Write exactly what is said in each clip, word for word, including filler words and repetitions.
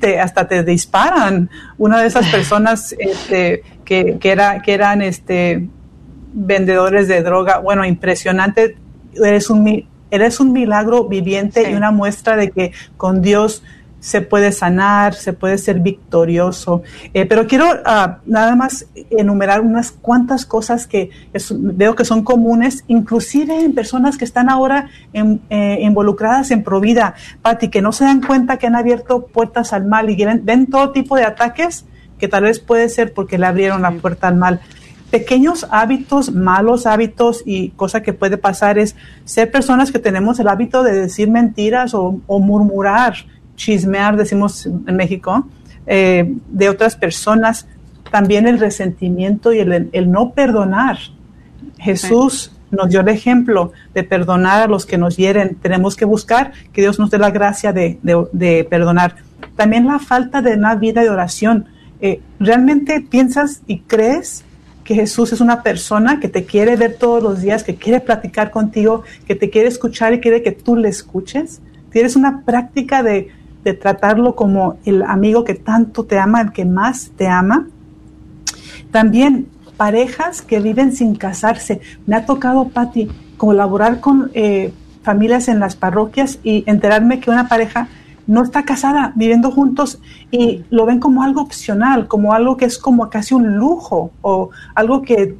te, hasta te disparan. Una de esas personas este, que, que, era, que eran este, vendedores de droga, bueno, impresionante, eres un, eres un milagro viviente, sí, y una muestra de que con Dios se puede sanar, se puede ser victorioso. Eh, pero quiero uh, nada más enumerar unas cuantas cosas que es, veo que son comunes, inclusive en personas que están ahora en, eh, involucradas en Provida, Pati, que no se dan cuenta que han abierto puertas al mal y ven, ven todo tipo de ataques que tal vez puede ser porque le abrieron la puerta al mal. Pequeños hábitos, malos hábitos, y cosa que puede pasar es ser personas que tenemos el hábito de decir mentiras o, o murmurar, chismear, decimos en México, eh, de otras personas. También el resentimiento y el, el no perdonar. Jesús sí. nos dio el ejemplo de perdonar a los que nos hieren. Tenemos que buscar que Dios nos dé la gracia de, de, de perdonar. También la falta de una vida de oración. Eh, ¿Realmente piensas y crees que Jesús es una persona que te quiere ver todos los días, que quiere platicar contigo, que te quiere escuchar y quiere que tú le escuches? ¿Tienes una práctica de de tratarlo como el amigo que tanto te ama, el que más te ama? También parejas que viven sin casarse. Me ha tocado, Pati, colaborar con eh, familias en las parroquias y enterarme que una pareja no está casada, viviendo juntos, y lo ven como algo opcional, como algo que es como casi un lujo, o algo que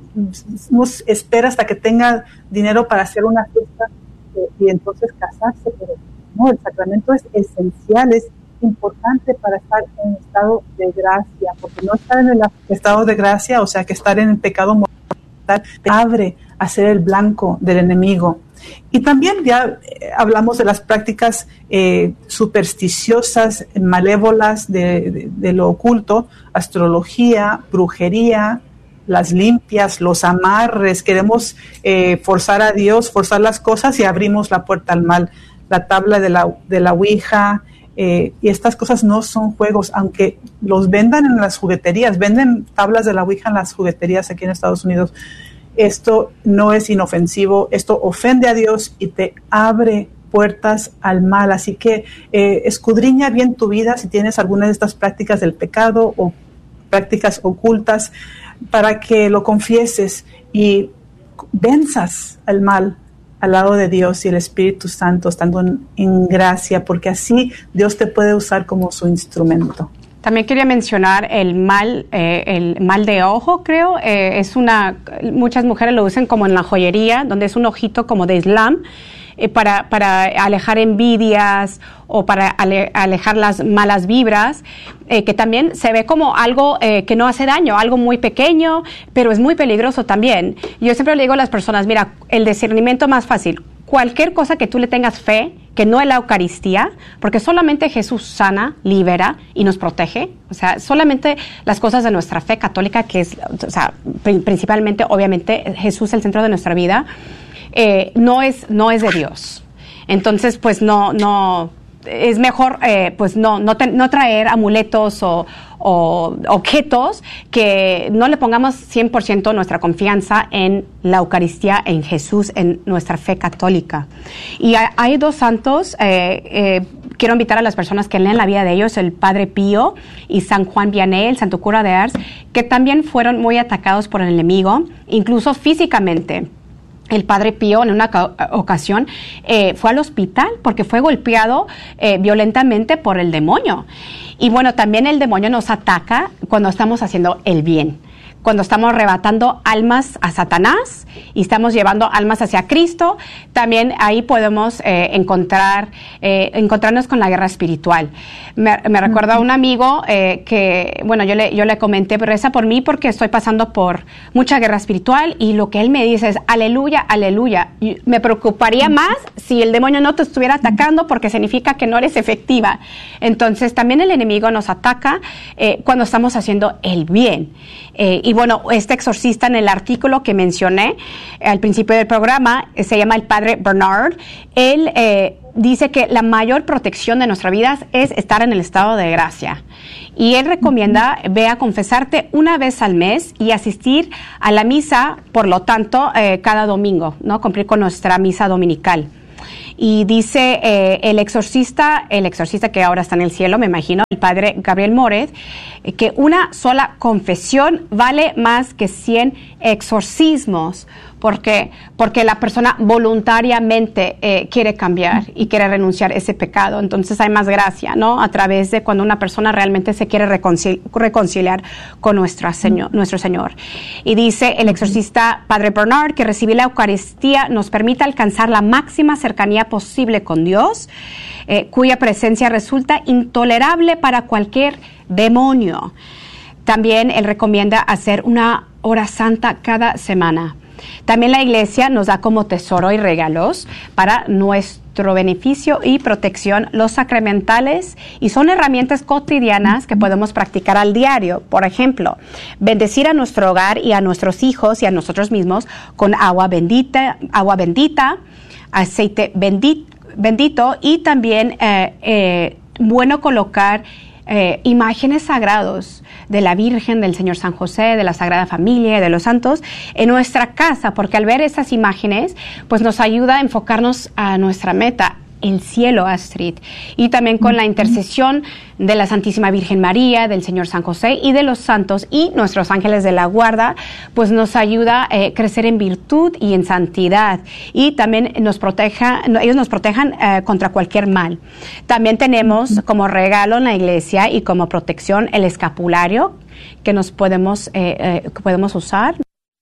no espera hasta que tenga dinero para hacer una fiesta eh, y entonces casarse, pero no, el sacramento es esencial, es importante para estar en estado de gracia, porque no estar en el estado de gracia, o sea, que estar en el pecado mortal, te abre a ser el blanco del enemigo. Y también ya eh, hablamos de las prácticas eh, supersticiosas, malévolas de, de, de lo oculto, astrología, brujería, las limpias, los amarres. Queremos eh, forzar a Dios, forzar las cosas y abrimos la puerta al mal. La tabla de la, de la Ouija, eh, y estas cosas no son juegos, aunque los vendan en las jugueterías, venden tablas de la Ouija en las jugueterías aquí en Estados Unidos. Esto no es inofensivo, esto ofende a Dios y te abre puertas al mal. Así que eh, escudriña bien tu vida si tienes alguna de estas prácticas del pecado o prácticas ocultas, para que lo confieses y venzas al mal al lado de Dios y el Espíritu Santo, estando en, en gracia, porque así Dios te puede usar como su instrumento. También quería mencionar el mal, eh, el mal de ojo, creo. Eh, es una, muchas mujeres lo usan como en la joyería, donde es un ojito como de Islam, eh, para, para alejar envidias o para ale, alejar las malas vibras, eh, que también se ve como algo eh, que no hace daño, algo muy pequeño, pero es muy peligroso también. Yo siempre le digo a las personas, mira, el discernimiento más fácil, cualquier cosa que tú le tengas fe, que no es la Eucaristía, porque solamente Jesús sana, libera y nos protege. O sea, solamente las cosas de nuestra fe católica, que es, o sea, principalmente, obviamente, Jesús es el centro de nuestra vida, eh, no es, no es de Dios. Entonces, pues no, no, es mejor, eh, pues no, no, te, no traer amuletos o, o objetos que no le pongamos cien por ciento nuestra confianza en la Eucaristía, en Jesús, en nuestra fe católica. Y hay, hay dos santos, eh, eh, quiero invitar a las personas que leen la vida de ellos, el Padre Pío y San Juan Vianney, el santo cura de Ars, que también fueron muy atacados por el enemigo, incluso físicamente. El Padre Pío en una ocasión eh, fue al hospital porque fue golpeado eh, violentamente por el demonio. Y bueno, también el demonio nos ataca cuando estamos haciendo el bien, cuando estamos arrebatando almas a Satanás y estamos llevando almas hacia Cristo. También ahí podemos eh, encontrar eh, encontrarnos con la guerra espiritual. Me, me recuerdo a un amigo eh, que, bueno, yo le, yo le comenté, reza por mí porque estoy pasando por mucha guerra espiritual, y lo que él me dice es, aleluya, aleluya. Y me preocuparía más si el demonio no te estuviera atacando, porque significa que no eres efectiva. Entonces, también el enemigo nos ataca eh, cuando estamos haciendo el bien. Eh, y bueno, este exorcista, en el artículo que mencioné eh, al principio del programa, eh, se llama el Padre Bernard. Él eh, dice que la mayor protección de nuestra vida es estar en el estado de gracia. Y él recomienda, uh-huh. ve a confesarte una vez al mes y asistir a la misa, por lo tanto, eh, cada domingo, ¿no? Cumplir con nuestra misa dominical. Y dice eh, el exorcista, el exorcista que ahora está en el cielo, me imagino, el padre Gabriel Moret, eh, que una sola confesión vale más que cien exorcismos. ¿Por qué? Porque la persona voluntariamente eh, quiere cambiar y quiere renunciar a ese pecado. Entonces hay más gracia, ¿no? A través de cuando una persona realmente se quiere reconcili- reconciliar con nuestra señor, nuestro Señor. Y dice el exorcista Padre Bernard que recibir la Eucaristía nos permite alcanzar la máxima cercanía posible con Dios, eh, cuya presencia resulta intolerable para cualquier demonio. También él recomienda hacer una hora santa cada semana. También la Iglesia nos da como tesoro y regalos para nuestro beneficio y protección los sacramentales, y son herramientas cotidianas que podemos practicar al diario. Por ejemplo, bendecir a nuestro hogar y a nuestros hijos y a nosotros mismos con agua bendita, agua bendita, aceite bendito, bendito y también eh, eh, bueno colocar Eh, imágenes sagrados de la Virgen, del Señor San José, de la Sagrada Familia, de los santos en nuestra casa, porque al ver esas imágenes pues nos ayuda a enfocarnos a nuestra meta, el cielo, Astrid, y también con la intercesión de la Santísima Virgen María, del Señor San José y de los santos y nuestros ángeles de la guarda, pues nos ayuda a eh, crecer en virtud y en santidad, y también nos proteja, ellos nos protejan eh, contra cualquier mal. También tenemos como regalo en la iglesia y como protección el escapulario que nos podemos, eh, eh, que podemos usar.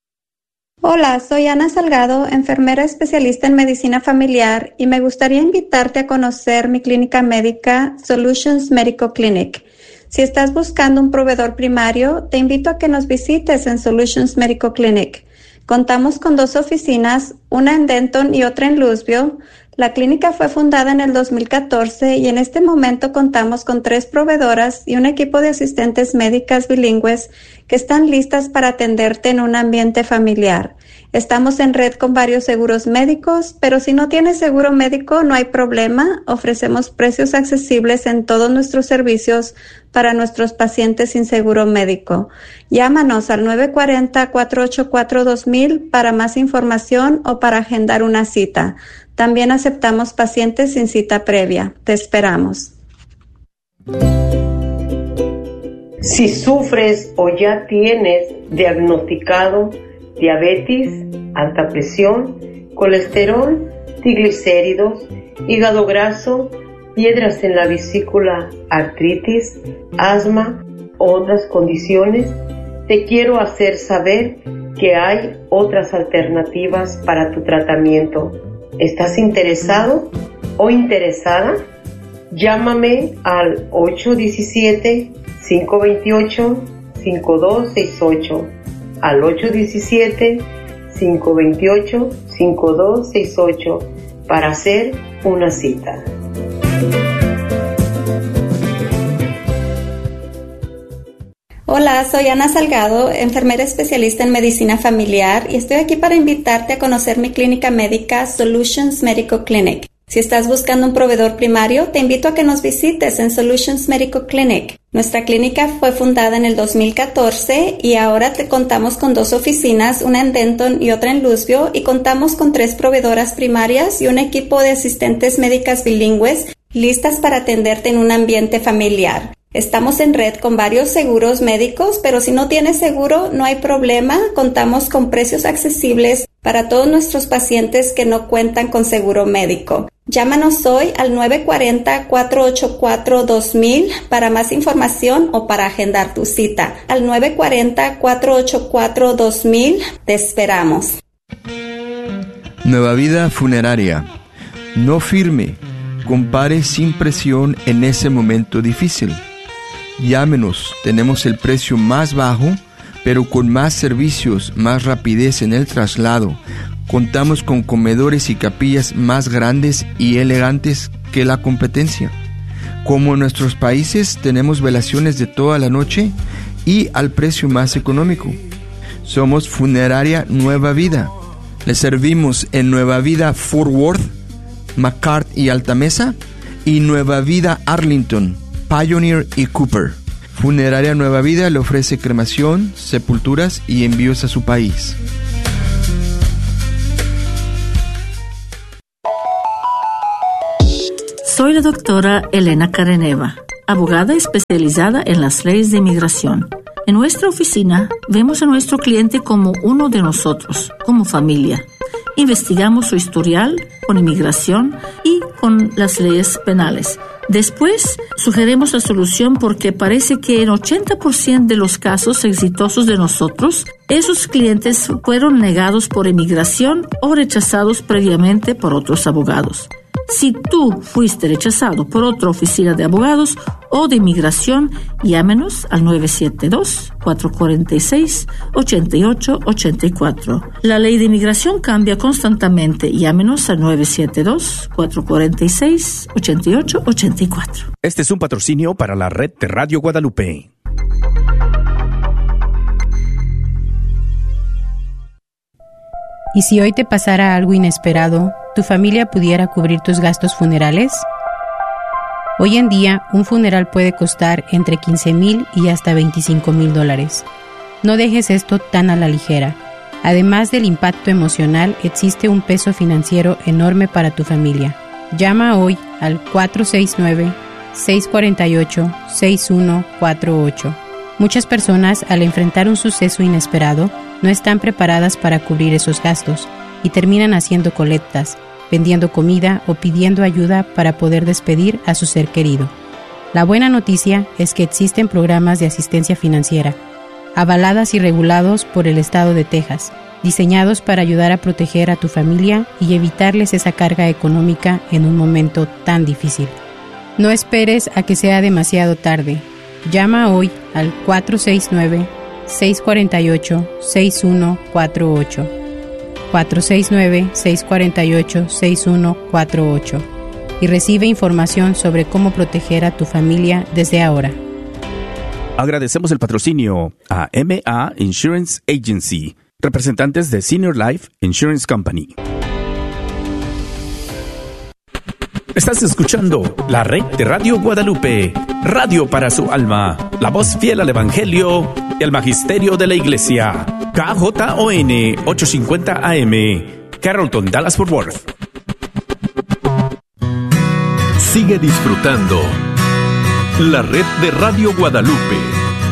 Hola, soy Ana Salgado, enfermera especialista en medicina familiar, y me gustaría invitarte a conocer mi clínica médica Solutions Medical Clinic. Si estás buscando un proveedor primario, te invito a que nos visites en Solutions Medical Clinic. Contamos con dos oficinas, una en Denton y otra en Louisville. La clínica fue fundada en el dos mil catorce y en este momento contamos con tres proveedoras y un equipo de asistentes médicas bilingües que están listas para atenderte en un ambiente familiar. Estamos en red con varios seguros médicos, pero si no tienes seguro médico no hay problema. Ofrecemos precios accesibles en todos nuestros servicios para nuestros pacientes sin seguro médico. Llámanos al nueve cuatro cero, cuatro ocho cuatro, dos mil para más información o para agendar una cita. También aceptamos pacientes sin cita previa. Te esperamos. Si sufres o ya tienes diagnosticado diabetes, alta presión, colesterol, triglicéridos, hígado graso, piedras en la vesícula, artritis, asma o otras condiciones, te quiero hacer saber que hay otras alternativas para tu tratamiento. ¿Estás interesado o interesada? Llámame al ocho uno siete, cinco dos ocho, cinco dos seis ocho, al ocho uno siete, cinco dos ocho, cinco dos seis ocho para hacer una cita. Hola, soy Ana Salgado, enfermera especialista en medicina familiar, y estoy aquí para invitarte a conocer mi clínica médica Solutions Medical Clinic. Si estás buscando un proveedor primario, te invito a que nos visites en Solutions Medical Clinic. Nuestra clínica fue fundada en el dos mil catorce y ahora te contamos con dos oficinas, una en Denton y otra en Louisville, y contamos con tres proveedoras primarias y un equipo de asistentes médicas bilingües listas para atenderte en un ambiente familiar. Estamos en red con varios seguros médicos, pero si no tienes seguro, no hay problema. Contamos con precios accesibles para todos nuestros pacientes que no cuentan con seguro médico. Llámanos hoy al nueve cuatro cero, cuatro ocho cuatro, dos mil para más información o para agendar tu cita. Al nueve cuatro cero, cuatro ocho cuatro, dos mil te esperamos. Nueva Vida Funeraria. No firme. Compare sin presión en ese momento difícil. Llámenos, tenemos el precio más bajo, pero con más servicios, más rapidez en el traslado. Contamos con comedores y capillas más grandes y elegantes que la competencia. Como en nuestros países, tenemos velaciones de toda la noche y al precio más económico. Somos Funeraria Nueva Vida. Le servimos en Nueva Vida Fort Worth, McCart y Altamesa, y Nueva Vida Arlington, Pioneer y Cooper. Funeraria Nueva Vida le ofrece cremación, sepulturas y envíos a su país. Soy la doctora Elena Careneva, abogada especializada en las leyes de inmigración. En nuestra oficina vemos a nuestro cliente como uno de nosotros, como familia. Investigamos su historial con inmigración y con las leyes penales. Después, sugerimos la solución porque parece que en ochenta por ciento de los casos exitosos de nosotros, esos clientes fueron negados por inmigración o rechazados previamente por otros abogados. Si tú fuiste rechazado por otra oficina de abogados o de inmigración, llámenos al nueve siete dos, cuatro cuatro seis, ocho ocho ocho cuatro. La ley de inmigración cambia constantemente. Llámenos al nueve siete dos, cuatro cuatro seis, ocho ocho ocho cuatro. Este es un patrocinio para la red de Radio Guadalupe. ¿Y si hoy te pasara algo inesperado, tu familia pudiera cubrir tus gastos funerales? Hoy en día, un funeral puede costar entre quince mil y hasta veinticinco mil dólares. No dejes esto tan a la ligera. Además del impacto emocional, existe un peso financiero enorme para tu familia. Llama hoy al cuatro seis nueve, seis cuatro ocho, seis uno cuatro ocho. Muchas personas, al enfrentar un suceso inesperado, no están preparadas para cubrir esos gastos y terminan haciendo colectas, vendiendo comida o pidiendo ayuda para poder despedir a su ser querido. La buena noticia es que existen programas de asistencia financiera, avaladas y regulados por el estado de Texas, diseñados para ayudar a proteger a tu familia y evitarles esa carga económica en un momento tan difícil. No esperes a que sea demasiado tarde. Llama hoy al cuatro seis nueve, seis cuatro ocho, seis uno cuatro ocho. cuatro seis nueve, seis cuatro ocho, seis uno cuatro ocho y recibe información sobre cómo proteger a tu familia desde ahora. Agradecemos el patrocinio a M A Insurance Agency, representantes de Senior Life Insurance Company. Estás escuchando la red de Radio Guadalupe, radio para su alma, la voz fiel al Evangelio y al Magisterio de la Iglesia. K J O N ochocientos cincuenta A M, Carrollton, Dallas-Fort Worth. Sigue disfrutando la red de Radio Guadalupe.